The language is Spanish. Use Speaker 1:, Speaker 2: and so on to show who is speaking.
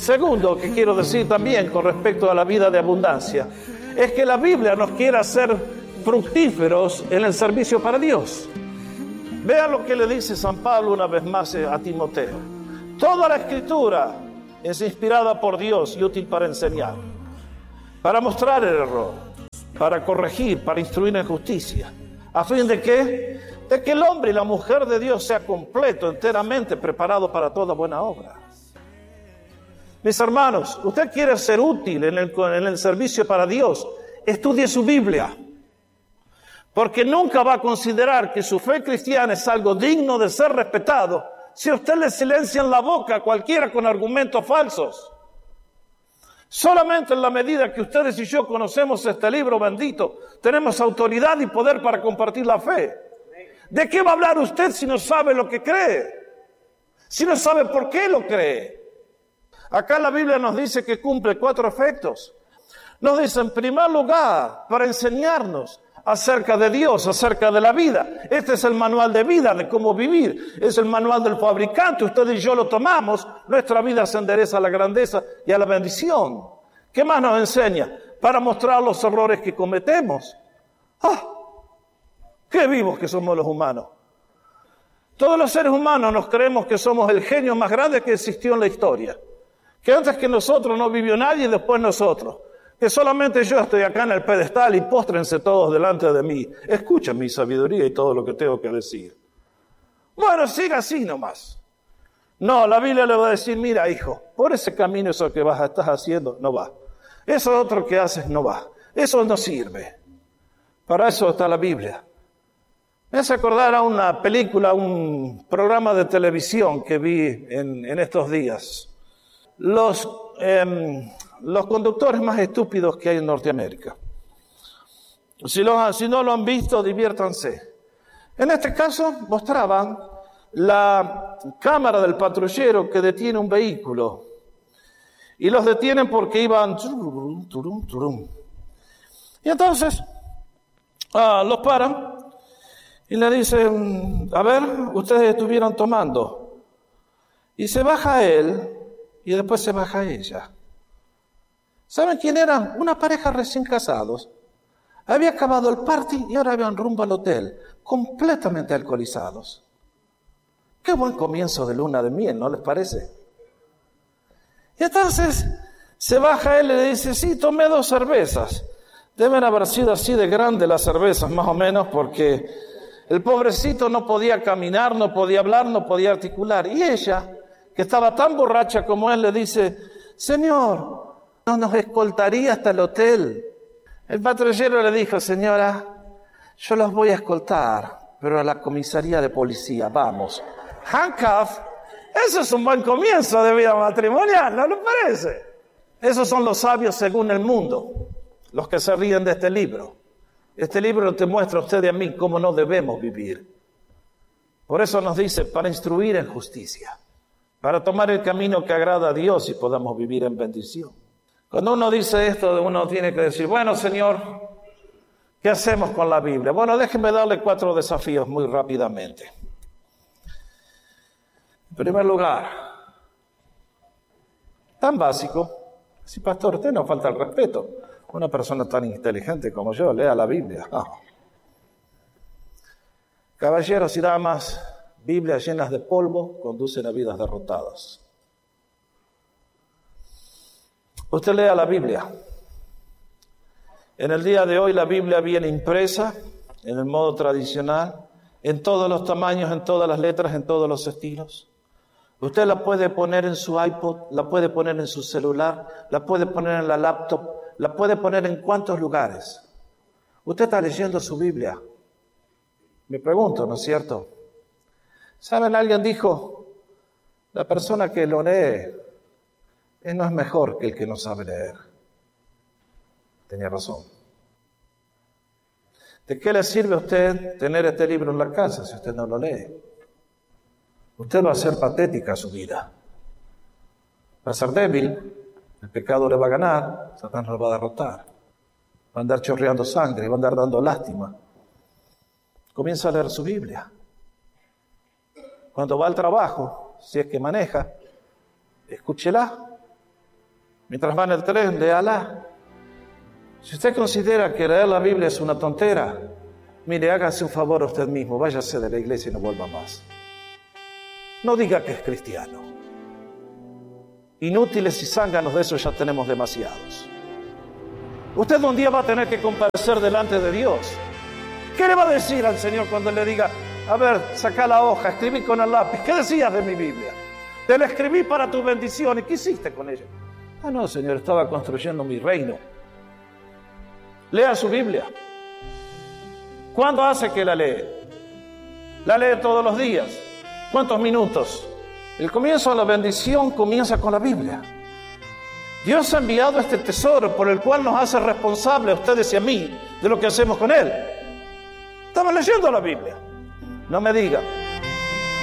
Speaker 1: segundo que quiero decir también con respecto a la vida de abundancia es que la Biblia nos quiere hacer fructíferos en el servicio para Dios. Vean lo que le dice San Pablo una vez más a Timoteo. Toda la Escritura es inspirada por Dios y útil para enseñar, para mostrar el error, para corregir, para instruir en justicia, a fin de que el hombre y la mujer de Dios sea completo, enteramente preparado para toda buena obra. Mis hermanos, usted quiere ser útil en el servicio para Dios, estudie su Biblia, porque nunca va a considerar que su fe cristiana es algo digno de ser respetado si usted le silencia en la boca a cualquiera con argumentos falsos. Solamente en la medida que ustedes y yo conocemos este libro bendito, tenemos autoridad y poder para compartir la fe. ¿De qué va a hablar usted si no sabe lo que cree? Si no sabe por qué lo cree. Acá la Biblia nos dice que cumple 4 efectos. Nos dice, en primer lugar, para enseñarnos acerca de Dios, acerca de la vida. Este es el manual de vida, de cómo vivir. Es el manual del fabricante. Usted y yo lo tomamos. Nuestra vida se endereza a la grandeza y a la bendición. ¿Qué más nos enseña? Para mostrar los errores que cometemos. ¡Qué vivos que somos los humanos! Todos los seres humanos nos creemos que somos el genio más grande que existió en la historia. Que antes que nosotros no vivió nadie y después nosotros. Que solamente yo estoy acá en el pedestal y póstrense todos delante de mí. Escuchen mi sabiduría y todo lo que tengo que decir. Bueno, siga así nomás. No, la Biblia le va a decir, mira hijo, por ese camino eso que estás haciendo no va. Eso otro que haces no va. Eso no sirve. Para eso está la Biblia. Me hace acordar a una película, un programa de televisión que vi en estos días. Los conductores más estúpidos que hay en Norteamérica. Si no lo han visto, diviértanse. En este caso, mostraban la cámara del patrullero que detiene un vehículo. Y los detienen porque iban... Y entonces, los paran y le dicen, a ver, ustedes estuvieron tomando. Y se baja él y después se baja ella. ¿Saben quién eran? Una pareja recién casados. Había acabado el party y ahora iban rumbo al hotel, completamente alcoholizados. Qué buen comienzo de luna de miel, ¿no les parece? Y entonces se baja él y le dice, sí, tomé 2 cervezas. Deben haber sido así de grandes las cervezas, más o menos, porque el pobrecito no podía caminar, no podía hablar, no podía articular. Y ella, que estaba tan borracha como él, le dice, señor, ¿no nos escoltaría hasta el hotel? El patrullero le dijo, señora, yo los voy a escoltar, pero a la comisaría de policía, vamos. Handcuff, eso es un buen comienzo de vida matrimonial, ¿no le parece? Esos son los sabios según el mundo, los que se ríen de este libro. Este libro te muestra a usted y a mí cómo no debemos vivir. Por eso nos dice, para instruir en justicia, para tomar el camino que agrada a Dios y podamos vivir en bendición. Cuando uno dice esto, uno tiene que decir, bueno, Señor, ¿qué hacemos con la Biblia? Bueno, déjenme darle 4 desafíos muy rápidamente. En primer lugar, tan básico, si pastor, usted no falta el respeto. Una persona tan inteligente como yo, lea la Biblia. Caballeros y damas, Biblias llenas de polvo conducen a vidas derrotadas. Usted lea la Biblia. En el día de hoy la Biblia viene impresa en el modo tradicional, en todos los tamaños, en todas las letras, en todos los estilos. Usted la puede poner en su iPod, la puede poner en su celular, la puede poner en la laptop, la puede poner en cuántos lugares. Usted está leyendo su Biblia. Me pregunto, ¿no es cierto? ¿Saben? Alguien dijo, la persona que lo lee, no es mejor que el que no sabe leer. Tenía razón. ¿De qué le sirve a usted tener este libro en la casa si usted no lo lee? Usted va a hacer patética su vida. Va a ser débil, el pecado le va a ganar, Satanás lo va a derrotar. Va a andar chorreando sangre, va a andar dando lástima. Comienza a leer su Biblia. Cuando va al trabajo, si es que maneja, escúchela. Mientras va en el tren, léala. Si usted considera que leer la Biblia es una tontera, mire, hágase un favor a usted mismo, váyase de la iglesia y no vuelva más. No diga que es cristiano. Inútiles y zánganos de eso ya tenemos demasiados. Usted un día va a tener que comparecer delante de Dios. ¿Qué le va a decir al Señor cuando le diga, a ver, saca la hoja, escribí con el lápiz, ¿qué decías de mi Biblia? Te la escribí para tu bendición, ¿y qué hiciste con ella? Ah, no, Señor, estaba construyendo mi reino. Lea su Biblia. ¿Cuándo hace que la lee? La lee todos los días. ¿Cuántos minutos? El comienzo de la bendición comienza con la Biblia. Dios ha enviado este tesoro por el cual nos hace responsables a ustedes y a mí de lo que hacemos con él. Estamos leyendo la Biblia. No me digan